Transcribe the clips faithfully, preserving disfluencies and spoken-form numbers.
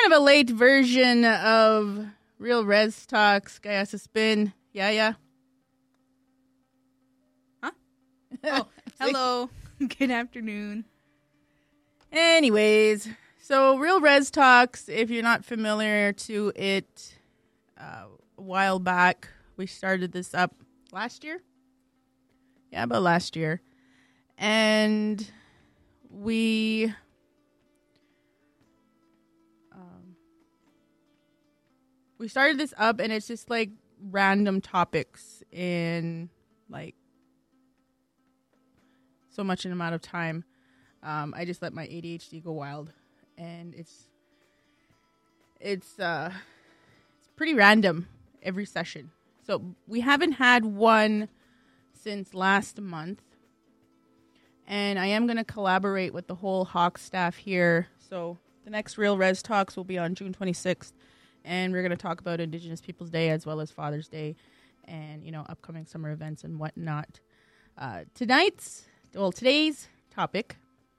of a late version of Real Res Talks. Guy has to spin. Yeah, yeah. Huh? Oh, hello. Good afternoon. Anyways, so Real Res Talks, if you're not familiar to it, uh, a while back, we started this up last year. Yeah, about last year. And we... We started this up, and it's just, like, random topics in, like, so much an amount of time. Um, I just let my A D H D go wild, and it's, it's, uh, it's pretty random every session. So we haven't had one since last month, and I am going to collaborate with the whole Hawk staff here. So the next Real Res Talks will be on June twenty-sixth. And we're going to talk about Indigenous Peoples Day as well as Father's Day and, you know, upcoming summer events and whatnot. Uh, tonight's, well, today's topic,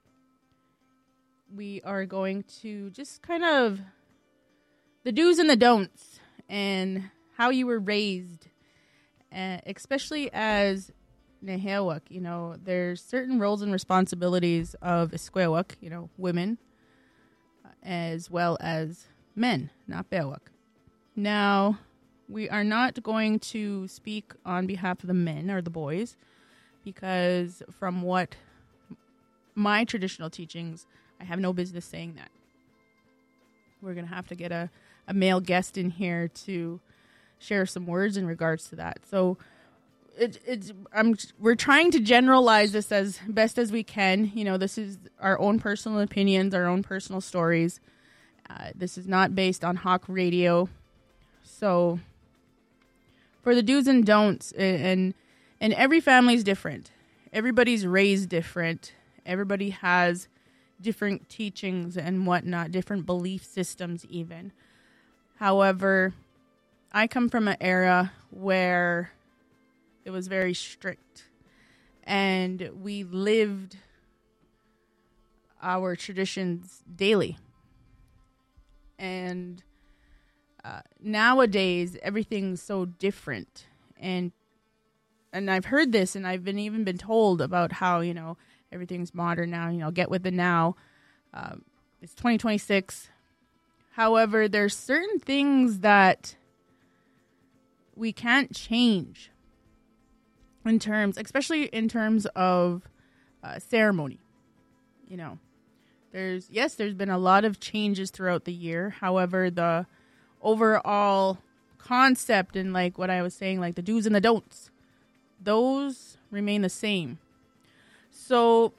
we are going to just kind of the do's and the don'ts and how you were raised, uh, especially as Nehewak. You know, there's certain roles and responsibilities of Esquewak, you know, women, uh, as well as men, not Bewak. Now, we are not going to speak on behalf of the men or the boys because from what my traditional teachings, I have no business saying that. We're going to have to get a, a male guest in here to share some words in regards to that. So it, it's I'm we're trying to generalize this as best as we can. You know, this is our own personal opinions, our own personal stories. Uh, this is not based on Hawk Radio. So for the do's and don'ts, and, and and every family is different. Everybody's raised different. Everybody has different teachings and whatnot, different belief systems even. However, I come from an era where it was very strict. And we lived our traditions daily. And uh, nowadays, everything's so different. And and I've heard this, and I've been even been told about how, you know, everything's modern now, you know, get with it now. Um, it's twenty twenty-six. However, there's certain things that we can't change in terms, especially in terms of uh, ceremony, you know. There's, yes, there's been a lot of changes throughout the year. However, the overall concept and like what I was saying, like the do's and the don'ts, those remain the same. So